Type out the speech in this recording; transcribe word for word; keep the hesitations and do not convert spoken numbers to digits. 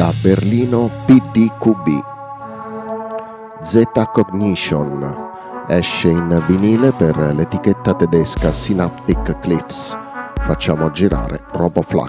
Da Berlino P D Q B. Zeta Cognition esce in vinile per l'etichetta tedesca Synaptic Cliffs. Facciamo girare Roboflux.